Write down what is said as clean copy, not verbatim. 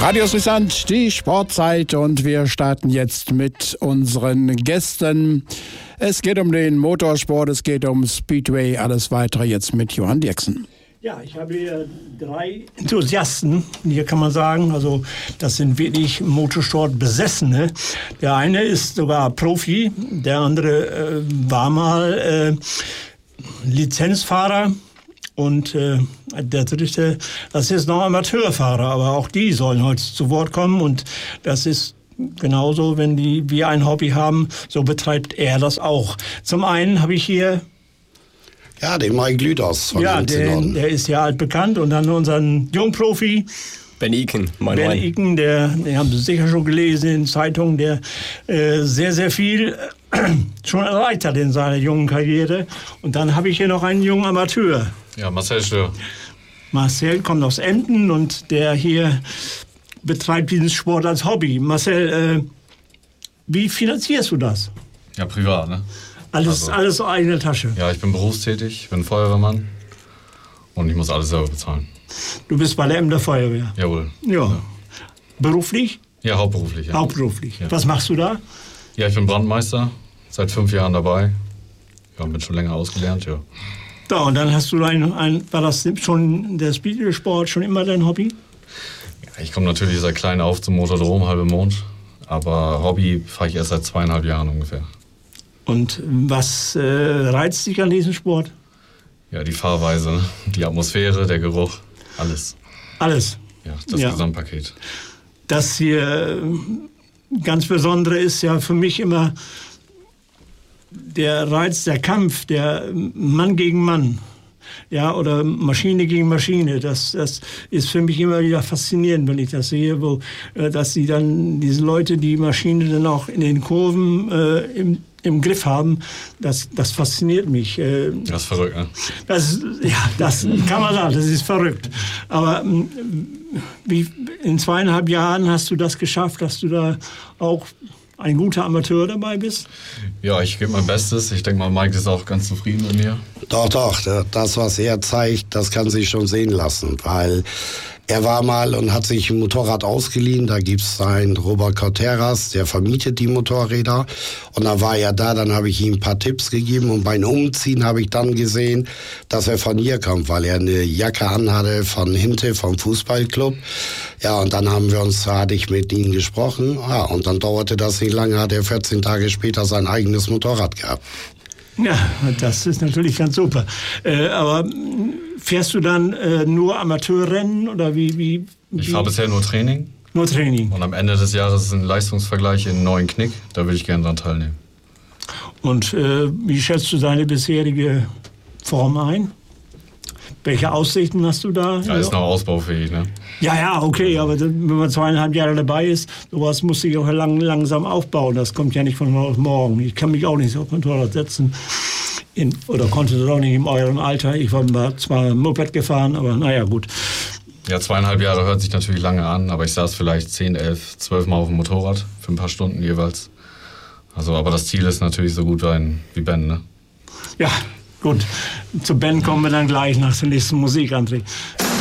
Radio Suissant, die Sportzeit, und wir starten jetzt mit unseren Gästen. Es geht um den Motorsport, es geht um Speedway, alles weitere jetzt mit Johann Dirksen. Ja, ich habe hier 3 Enthusiasten, hier kann man sagen, also das sind wirklich Motorsport-Besessene. Der eine ist sogar Profi, der andere war mal Lizenzfahrer. Und der dritte, das ist noch Amateurfahrer, aber auch die sollen heute zu Wort kommen. Und das ist genauso, wenn wir ein Hobby haben, so betreibt er das auch. Zum einen habe ich hier... Ja, den Mike Lüders von der ist ja altbekannt. Und dann unseren Jungprofi... Ben Iken, Ben Iken, den haben Sie sicher schon gelesen in Zeitungen, der sehr, sehr viel schon erreicht hat in seiner jungen Karriere. Und dann habe ich hier noch einen jungen Amateur. Ja, Marcel Stör. Marcel kommt aus Emden und der hier betreibt diesen Sport als Hobby. Marcel, wie finanzierst du das? Ja, privat, ne? Alles eigene Tasche? Ja, ich bin berufstätig, ich bin Feuerwehrmann und ich muss alles selber bezahlen. Du bist bei der Emder Feuerwehr? Jawohl. Ja. Beruflich? Ja, hauptberuflich. Ja. Hauptberuflich. Ja. Was machst du da? Ja, ich bin Brandmeister, seit 5 Jahren dabei. Ja, bin schon länger ausgelernt, ja. Da, und dann hast du war das schon der Speedway-Sport schon immer dein Hobby? Ja, ich komme natürlich seit klein auf zum Motodrom, halbe Mond. Aber Hobby fahre ich erst seit 2,5 Jahren ungefähr. Und was reizt dich an diesem Sport? Ja, die Fahrweise, die Atmosphäre, der Geruch, alles. Alles? Ja, das Gesamtpaket. Das hier ganz Besondere ist ja für mich immer der Reiz, der Kampf, der Mann gegen Mann. Ja, oder Maschine gegen Maschine. Das ist für mich immer wieder faszinierend, wenn ich das sehe, dass sie dann diese Leute, die Maschine dann auch in den Kurven im Griff haben, das fasziniert mich. Das ist verrückt, ne? Das kann man sagen, das ist verrückt. Aber wie in 2,5 Jahren hast du das geschafft, dass du da auch ein guter Amateur dabei bist? Ja, ich gebe mein Bestes. Ich denke mal, Mike ist auch ganz zufrieden mit mir. Doch, das, was er zeigt, das kann sich schon sehen lassen, weil er war mal und hat sich ein Motorrad ausgeliehen. Da gibt's einen Robert Corteras, der vermietet die Motorräder. Und dann war er da, dann habe ich ihm ein paar Tipps gegeben. Und beim Umziehen habe ich dann gesehen, dass er von hier kommt, weil er eine Jacke anhatte von Hinte, vom Fußballclub. Ja, und dann hatte ich mit ihm gesprochen. Ja, und dann dauerte das nicht lange, hat er 14 Tage später sein eigenes Motorrad gehabt. Ja, das ist natürlich ganz super. Aber fährst du dann nur Amateurrennen oder wie? Ich fahre bisher nur Training. Nur Training. Und am Ende des Jahres ist ein Leistungsvergleich in Neuenknick. Da würde ich gerne dran teilnehmen. Und wie schätzt du deine bisherige Form ein? Welche Aussichten hast du da? Ja, ist noch ausbaufähig, ne? Ja, okay, aber wenn man 2,5 Jahre dabei ist, sowas muss sich auch langsam aufbauen. Das kommt ja nicht von heute auf morgen. Ich kann mich auch nicht auf Motorrad setzen. Oder konnte das auch nicht in eurem Alter. Ich war zwar Moped gefahren, aber naja, gut. Ja, 2,5 Jahre hört sich natürlich lange an, aber ich saß vielleicht 10, 11, 12 Mal auf dem Motorrad für ein paar Stunden jeweils. Also, aber das Ziel ist natürlich so gut wie Ben, ne? Ja, gut. Zu Ben kommen wir dann gleich nach der nächsten Musik, André.